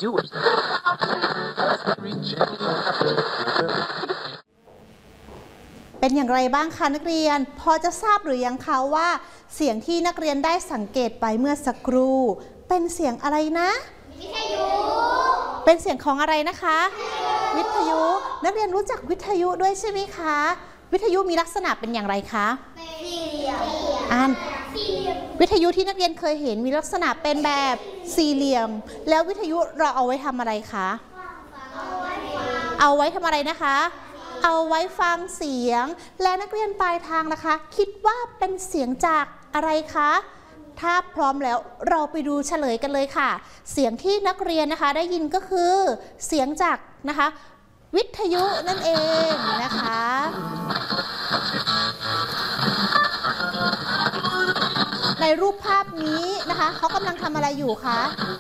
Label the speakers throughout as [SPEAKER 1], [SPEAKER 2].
[SPEAKER 1] เป็นอย่างไรบ้างคะนักเรียนพอจะทราบหรือยังคะว่าเสียงที่นักเรียนได้สังเกตไปเมื่อสักครู่เป็นเสียงอะไรนะวิทยุเป็นเสียงของอะไรนะคะวิทยุนักเรียนรู้จักวิทยุด้วยใช่ไหมคะวิทยุมีลักษณะเป็นอย่างไรคะสี่เหลี่ยมวิทยุที่นักเรียนเคยเห็นมีลักษณะเป็นแบบสี่เหลี่ยมแล้ววิทยุเราเอาไว้ทำอะไรคะเอาไว้ทำอะไรนะคะเอาไว้ฟังเสียงและนักเรียนปลายทางนะคะคิดว่าเป็นเสียงจากอะไรคะถ้าพร้อมแล้วเราไปดูเฉลยกันเลยค่ะเสียงที่นักเรียนนะคะได้ยินก็คือเสียงจากนะคะวิทยุนั่นเองนะคะในรูปภาพนี้นะคะเขากำลังทำอะไรอยู่คะ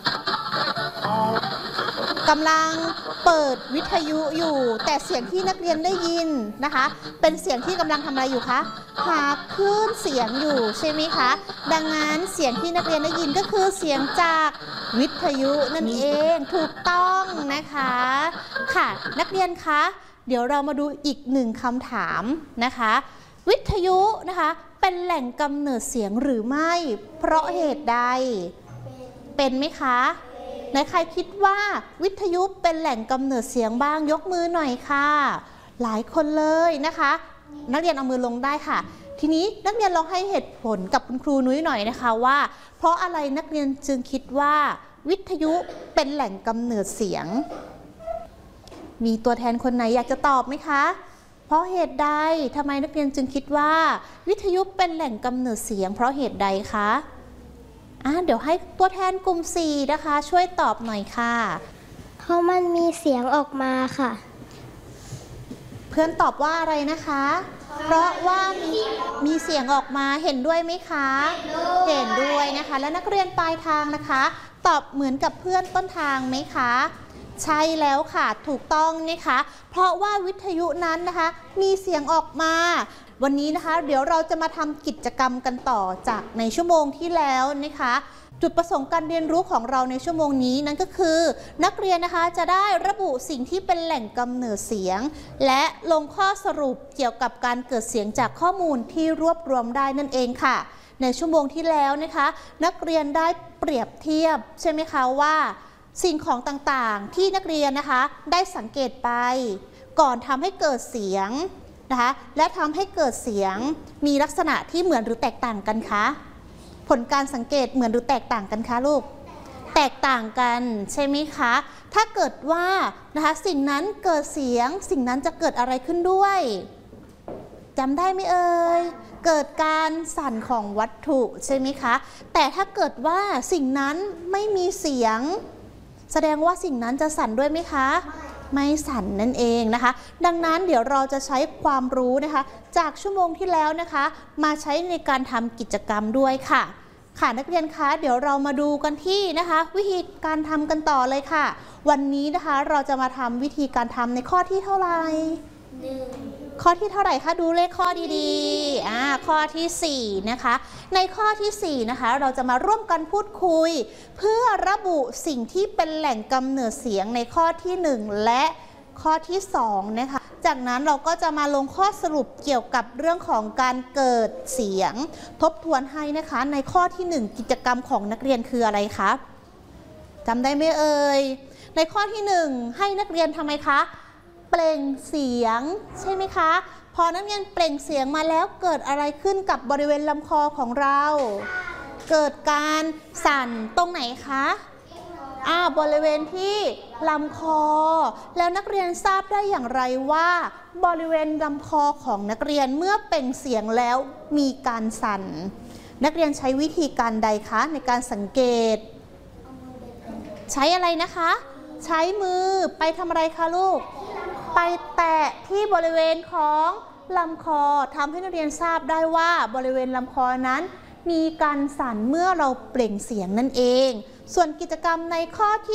[SPEAKER 1] กำลังเปิดวิทยุอยู่แต่เสียงที่นักเรียนได้ยินนะคะเป็นเสียงที่กำลังทำอะไรอยู่คะหาคลื่นเสียงอยู่ใช่ไหมคะดังนั้นเสียงที่นักเรียนได้ยินก็คือเสียงจากวิทยุนั่นเองถูกต้องนะคะค่ะนักเรียนคะเดี๋ยวเรามาดูอีกหนึ่งคำถามนะคะวิทยุนะคะเป็นแหล่งกำเนิดเสียงหรือไม่เพราะเหตุใดเป็นไหมคะไหนใครคิดว่าวิทยุเป็นแหล่งกำเนิดเสียงบ้างยกมือหน่อยค่ะหลายคนเลยนะคะนักเรียนเอามือลงได้ค่ะทีนี้นักเรียนลองให้เหตุผลกับคุณครูนุ้ยหน่อยนะคะว่าเพราะอะไรนักเรียนจึงคิดว่าวิทยุเป็นแหล่งกำเนิดเสียงมีตัวแทนคนไหนอยากจะตอบไหมคะเพราะเหตุใดทำไมนักเรียนจึงคิดว่าวิทยุเป็นแหล่งกำเนิดเสียงเพราะเหตุใดคะเดี๋ยวให้ตัวแทนกลุ่ม4นะคะช่วยตอบหน่อยค่ะ
[SPEAKER 2] เพราะมันมีเสียงออกมาค่ะ
[SPEAKER 1] เพื่อนตอบว่าอะไรนะคะเพราะว่ามีเสียงออกมาเห็นด้วยไหมคะเห็นด้วยนะคะและนักเรียนปลายทางนะคะตอบเหมือนกับเพื่อนต้นทางไหมคะใช่แล้วค่ะถูกต้องนะคะเพราะว่าวิทยุนั้นนะคะมีเสียงออกมาวันนี้นะคะเดี๋ยวเราจะมาทำกิจกรรมกันต่อจากในชั่วโมงที่แล้วนะคะจุดประสงค์การเรียนรู้ของเราในชั่วโมงนี้นั้นก็คือนักเรียนนะคะจะได้ระบุสิ่งที่เป็นแหล่งกำเนิดเสียงและลงข้อสรุปเกี่ยวกับการเกิดเสียงจากข้อมูลที่รวบรวมได้นั่นเองค่ะในชั่วโมงที่แล้วนะคะนักเรียนได้เปรียบเทียบใช่ไหมคะว่าสิ่งของต่างๆที่นักเรียนนะคะได้สังเกตไปก่อนทำให้เกิดเสียงนะคะและทำให้เกิดเสียงมีลักษณะที่เหมือนหรือแตกต่างกันคะผลการสังเกตเหมือนหรือแตกต่างกันคะลูกแตกต่างกันใช่ไหมคะถ้าเกิดว่านะคะสิ่งนั้นเกิดเสียงสิ่งนั้นจะเกิดอะไรขึ้นด้วยจำได้ไหมเอ่ยเกิดการสั่นของวัตถุใช่ไหมคะแต่ถ้าเกิดว่าสิ่งนั้นไม่มีเสียงแสดงว่าสิ่งนั้นจะสั่นด้วยไหมคะไม่สั่นนั่นเองนะคะดังนั้นเดี๋ยวเราจะใช้ความรู้นะคะจากชั่วโมงที่แล้วนะคะมาใช้ในการทำกิจกรรมด้วยค่ะนักเรียนคะเดี๋ยวเรามาดูกันที่นะคะวิธีการทำกันต่อเลยค่ะวันนี้นะคะเราจะมาทำวิธีการทำในข้อที่เท่าไหร่ข้อที่เท่าไหร่คะดูเลขข้อดีๆข้อที่4นะคะในข้อที่4นะคะเราจะมาร่วมกันพูดคุยเพื่อระบุสิ่งที่เป็นแหล่งกำเนิดเสียงในข้อที่1และข้อที่2นะคะจากนั้นเราก็จะมาลงข้อสรุปเกี่ยวกับเรื่องของการเกิดเสียงทบทวนให้นะคะในข้อที่1กิจกรรมของนักเรียนคืออะไรคะจำได้ไหมเอ่ยในข้อที่1ให้นักเรียนทำไมคะเปล่งเสียงใช่ไหมคะพอนักเรียนเปล่งเสียงมาแล้วเกิดอะไรขึ้นกับบริเวณลำคอของเราเกิดการสั่นตรงไหนคะบริเวณที่ลำคอแล้วนักเรียนทราบได้อย่างไรว่าบริเวณลำคอของนักเรียนเมื่อเปล่งเสียงแล้วมีการสั่นนักเรียนใช้วิธีการใดคะในการสังเกตใช้อะไรนะคะใช้มือไปทำอะไรคะลูกไปแตะที่บริเวณของลำคอทำให้นักเรียนทราบได้ว่าบริเวณลำคอนั้นมีการสั่นเมื่อเราเปล่งเสียงนั่นเองส่วนกิจกรรมในข้อที่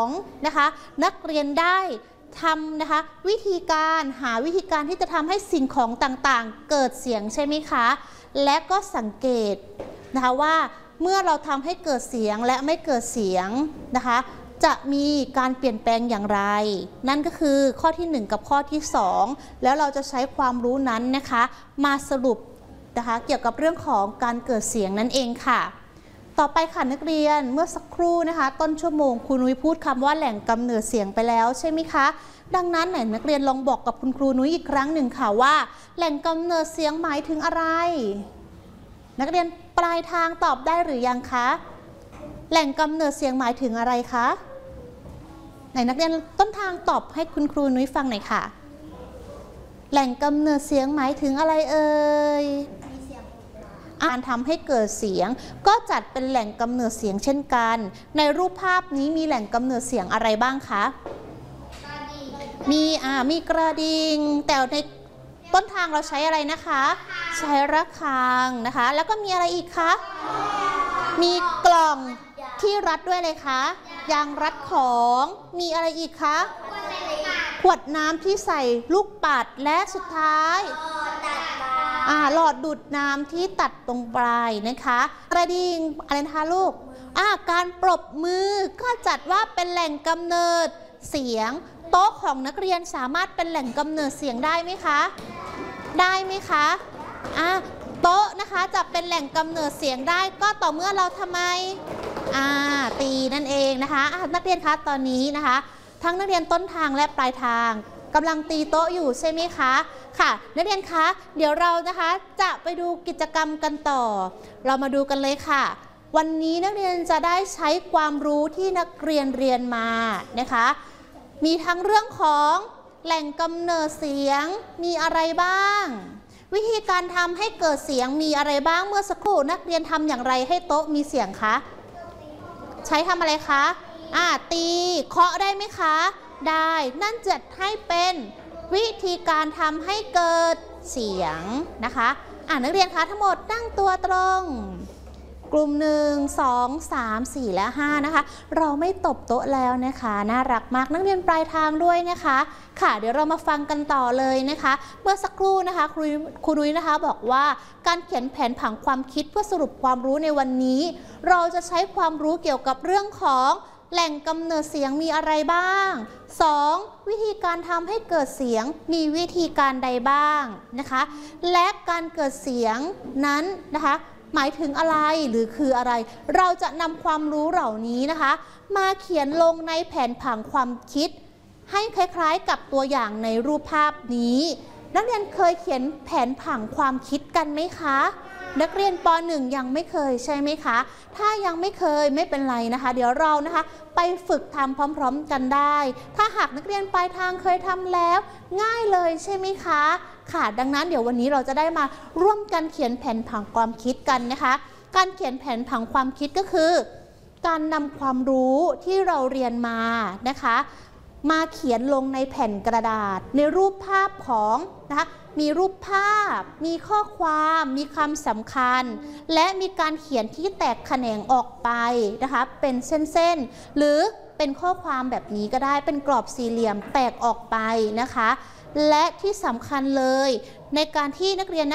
[SPEAKER 1] 2นะคะนักเรียนได้ทำนะคะวิธีการหาวิธีการที่จะทำให้สิ่งของต่างๆเกิดเสียงใช่ไหมคะและก็สังเกตนะคะว่าเมื่อเราทำให้เกิดเสียงและไม่เกิดเสียงนะคะจะมีการเปลี่ยนแปลงอย่างไร นั่นก็คือข้อที่1กับข้อที่2แล้วเราจะใช้ความรู้นั้นนะคะมาสรุปนะคะเกี่ยวกับเรื่องของการเกิดเสียงนั่นเองค่ะต่อไปค่ะนักเรียนเมื่อสักครู่นะคะต้นชั่วโมงครูนุ้ยพูดคำว่าแหล่งกำเนิดเสียงไปแล้วใช่ไหมคะดังนั้นไหนนักเรียนลองบอกกับคุณครูนุ้ยอีกครั้งหนึ่งค่ะว่าแหล่งกำเนิดเสียงหมายถึงอะไรนักเรียนปลายทางตอบได้หรือยังคะแหล่งกำเนิดเสียงหมายถึงอะไรคะไหนนักเรียนต้นทางตอบให้คุณครูนุ้ยฟังหน่อยค่ะแหล่งกำเนิดเสียงหมายถึงอะไรเอ่ยการทำให้เกิดเสียงก็จัดเป็นแหล่งกำเนิดเสียงเช่นกันในรูปภาพนี้มีแหล่งกำเนิดเสียงอะไรบ้างคะมีกระดิ่งแต่ในต้นทางเราใช้อะไรนะคะใช้ระฆังนะคะแล้วก็มีอะไรอีกคะมีกล่องที่รัดด้วยเลยคะยางรัดของมีอะไรอีกคะขวดน้ำที่ใส่ลูกปัดและสุดท้ายหลอดดูดน้ำที่ตัดตรงปลายนะคะกระดิ่งอะไรนะคะลูกการปรบมือก็จัดว่าเป็นแหล่งกำเนิดเสียงโต๊ะของนักเรียนสามารถเป็นแหล่งกำเนิดเสียงได้ไหมคะได้ไหมคะโต๊ะนะคะจะเป็นแหล่งกำเนิดเสียงได้ก็ต่อเมื่อเราทำไมตีนั่นเองนะคะนักเรียนคะตอนนี้นะคะทั้งนักเรียนต้นทางและปลายทางกำลังตีโต๊ะอยู่ใช่ไหมคะค่ะนักเรียนคะเดี๋ยวเรานะคะจะไปดูกิจกรรมกันต่อเรามาดูกันเลยค่ะวันนี้นักเรียนจะได้ใช้ความรู้ที่นักเรียนเรียนมานะคะมีทั้งเรื่องของแหล่งกำเนิดเสียงมีอะไรบ้างวิธีการทำให้เกิดเสียงมีอะไรบ้างเมื่อสักครู่นักเรียนทำอย่างไรให้โต๊ะมีเสียงคะใช้ทำอะไรคะตีเคาะได้ไหมคะได้นั่นจะให้เป็นวิธีการทำให้เกิดเสียงนะคะนักเรียนคะทั้งหมดนั่งตัวตรงกลุ่ม1 2 3 4 และ5นะคะเราไม่ตบโต๊ะแล้วนะคะน่ารักมากนักเรียนปลายทางด้วยนะคะค่ะเดี๋ยวเรามาฟังกันต่อเลยนะคะเมื่อสักครู่นะคะครูนุ้ยนะคะบอกว่าการเขียนแผนผังความคิดเพื่อสรุปความรู้ในวันนี้เราจะใช้ความรู้เกี่ยวกับเรื่องของแหล่งกำเนิดเสียงมีอะไรบ้าง2วิธีการทำให้เกิดเสียงมีวิธีการใดบ้างนะคะและการเกิดเสียงนั้นนะคะหมายถึงอะไรหรือคืออะไรเราจะนำความรู้เหล่านี้นะคะมาเขียนลงในแผนผังความคิดให้คล้ายๆกับตัวอย่างในรูปภาพนี้นักเรียนเคยเขียนแผนผังความคิดกันไหมคะนักเรียนป .1 ยังไม่เคยใช่ไหมคะถ้ายังไม่เคยไม่เป็นไรนะคะเดี๋ยวเรานะคะไปฝึกทำพร้อมๆกันได้ถ้าหากนักเรียนปลายทางเคยทำแล้วง่ายเลยใช่ไหมคะค่ะดังนั้นเดี๋ยววันนี้เราจะได้มาร่วมกันเขียนแผนผังความคิดกันนะคะการเขียนแผนผังความคิดก็คือการนำความรู้ที่เราเรียนมานะคะมาเขียนลงในแผ่นกระดาษในรูปภาพของนะคะมีรูปภาพมีข้อความมีคำสำคัญและมีการเขียนที่แตกแขนงออกไปนะคะเป็นเส้นๆหรือเป็นข้อความแบบนี้ก็ได้เป็นกรอบสี่เหลี่ยมแตกออกไปนะคะและที่สำคัญเลยในการที่นักเรียน